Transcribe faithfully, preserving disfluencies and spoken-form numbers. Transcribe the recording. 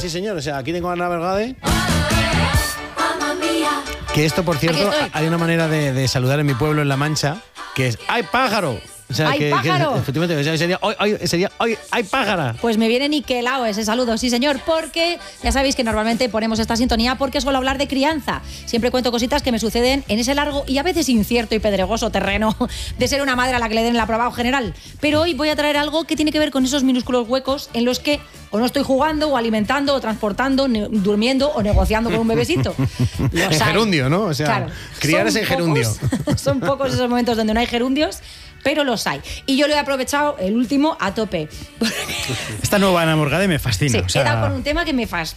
sí señor, o sea, aquí tengo a Ana Vergade. Que esto, por cierto, hay una manera de, de saludar en mi pueblo, en La Mancha, que es ¡ay, pájaro! O sea, ¡Ay, que, pájaro! Que, efectivamente, o sea, sería ¡ay, ay, sería, ay, ay, pájara! Pues me viene niquelado ese saludo, sí señor, porque ya sabéis que normalmente ponemos esta sintonía porque suelo hablar de crianza. Siempre cuento cositas que me suceden en ese largo y a veces incierto y pedregoso terreno de ser una madre a la que le den el aprobado general. Pero hoy voy a traer algo que tiene que ver con esos minúsculos huecos en los que o no estoy jugando, o alimentando, o transportando, ne- durmiendo o negociando con un bebecito. Los En hay. gerundio, ¿no? O sea, Claro, criar son es en gerundio. pocos- son pocos esos momentos donde no hay gerundios, pero los hay. Y yo lo he aprovechado, el último, a tope. Esta nueva Ana Morgade me fascina. Sí, o sea, he dado con un tema que me, fas-